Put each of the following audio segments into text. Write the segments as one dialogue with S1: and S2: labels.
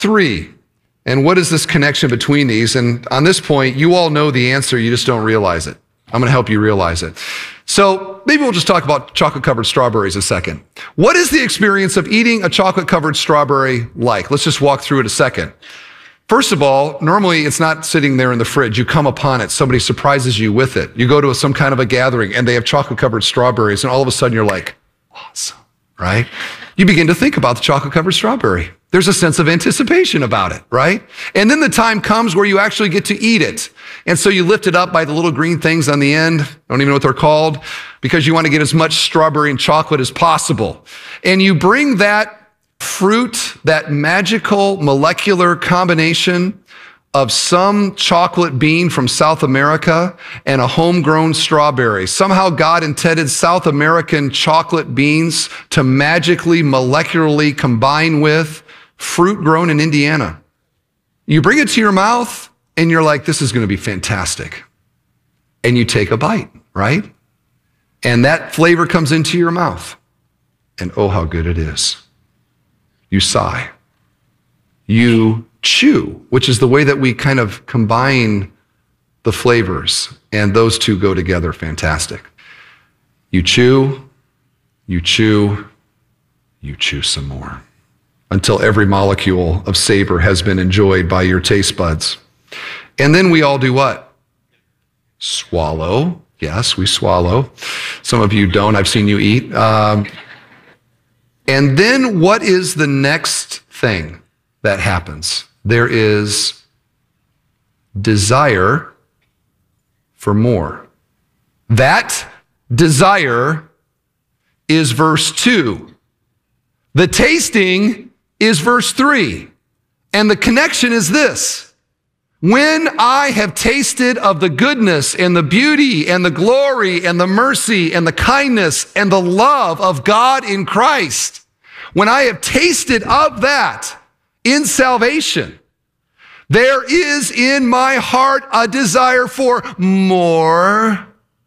S1: 3. And what is this connection between these? And on this point, you all know the answer, you just don't realize it. I'm going to help you realize it. So maybe we'll just talk about chocolate-covered strawberries a second. What is the experience of eating a chocolate-covered strawberry like? Let's just walk through it a second. First of all, normally it's not sitting there in the fridge. You come upon it. Somebody surprises you with it. You go to some kind of a gathering and they have chocolate-covered strawberries and all of a sudden you're like, awesome, right? You begin to think about the chocolate-covered strawberry. There's a sense of anticipation about it, right? And then the time comes where you actually get to eat it. And so you lift it up by the little green things on the end. I don't even know what they're called, because you want to get as much strawberry and chocolate as possible. And you bring that fruit, that magical molecular combination of some chocolate bean from South America and a homegrown strawberry. Somehow God intended South American chocolate beans to magically, molecularly combine with fruit grown in Indiana. You bring it to your mouth and you're like, this is going to be fantastic. And you take a bite, right? And that flavor comes into your mouth. And oh, how good it is. You sigh. You chew, which is the way that we kind of combine the flavors. And those two go together fantastic. You chew, you chew, you chew some more, until every molecule of savor has been enjoyed by your taste buds. And then we all do what? Swallow. Yes, we swallow. Some of you don't. I've seen you eat. And then what is the next thing that happens? There is desire for more. That desire is verse 2. The tasting is verse 3. And the connection is this: when I have tasted of the goodness and the beauty and the glory and the mercy and the kindness and the love of God in Christ, when I have tasted of that in salvation, there is in my heart a desire for more.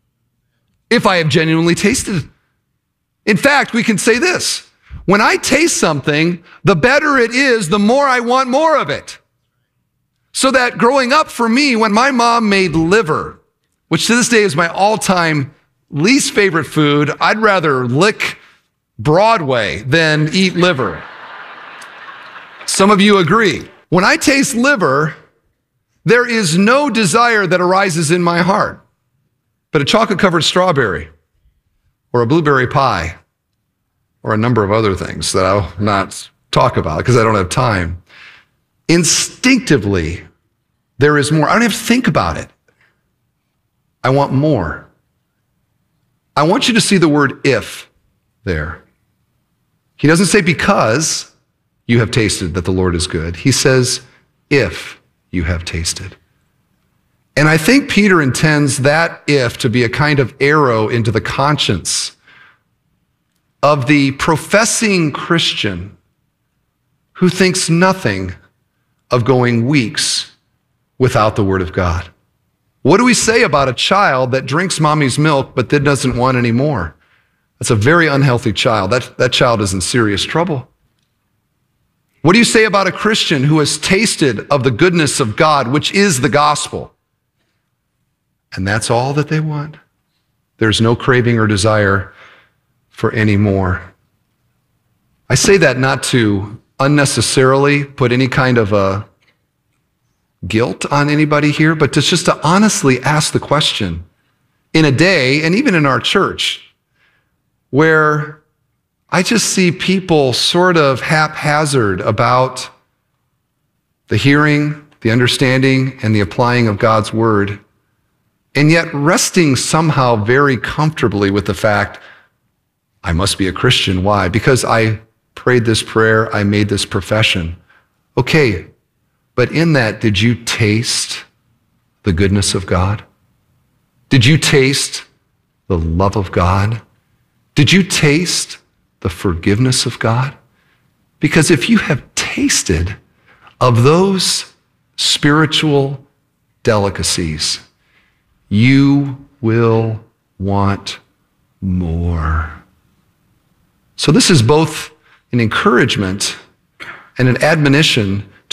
S1: If I have genuinely tasted. In fact, we can say this: when I taste something, the better it is, the more I want more of it. So that growing up for me, when my mom made liver, which to this day is my all-time least favorite food, I'd rather lick Broadway than eat liver. Some of you agree. When I taste liver, there is no desire that arises in my heart. But a chocolate-covered strawberry or a blueberry pie or a number of other things that I'll not talk about because I don't have time, instinctively, there is more. I don't have to think about it. I want more. I want you to see the word if there. He doesn't say because you have tasted that the Lord is good. He says if you have tasted. And I think Peter intends that if to be a kind of arrow into the conscience of the professing Christian who thinks nothing of going weeks without the Word of God. What do we say about a child that drinks mommy's milk but then doesn't want any more? That's a very unhealthy child. That child is in serious trouble. What do you say about a Christian who has tasted of the goodness of God, which is the gospel, and that's all that they want? There's no craving or desire for any more. I say that not to unnecessarily put any kind of a guilt on anybody here, but just to honestly ask the question in a day, and even in our church, where I just see people sort of haphazard about the hearing, the understanding, and the applying of God's word, and yet resting somehow very comfortably with the fact, I must be a Christian. Why? Because I prayed this prayer, I made this profession. Okay, but in that, did you taste the goodness of God? Did you taste the love of God? Did you taste the forgiveness of God? Because if you have tasted of those spiritual delicacies, you will want more. So this is both an encouragement and an admonition